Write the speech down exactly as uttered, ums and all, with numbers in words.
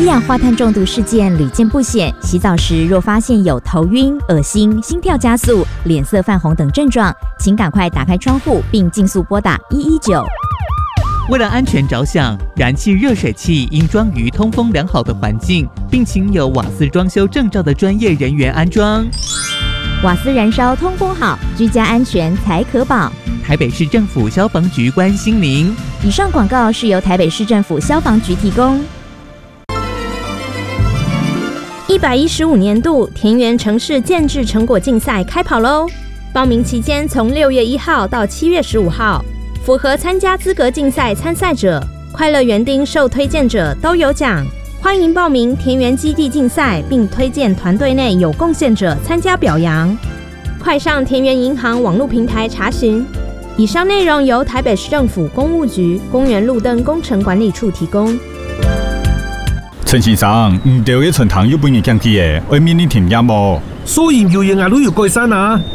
一氧化碳中毒事件屡见不鲜，洗澡时若发现有头晕、恶心、心跳加速、脸色泛红等症状，请赶快打开窗户并尽速拨打一一九。 为了安全着想，燃气热水器应装于通风良好的环境，并请有瓦斯装修证照的专业人员安装。 瓦斯燃烧通风好，居家安全才可保。 台北市政府消防局关心您。 以上广告是由台北市政府消防局提供。 一百一十五年度田园城市建制成果竞赛开跑喽！报名期间从六月一号到七月十五号，符合参加资格竞赛参赛者、快乐园丁受推荐者都有奖。欢迎报名田园基地竞赛，并推荐团队内有贡献者参加表扬。快上田园银行网络平台查询。以上内容由台北市政府公务局公园路灯工程管理处提供。 陈先生，唔对嘅春堂有半年降低嘅，外面你停音无？ 所以有嘢壓力要改善啊！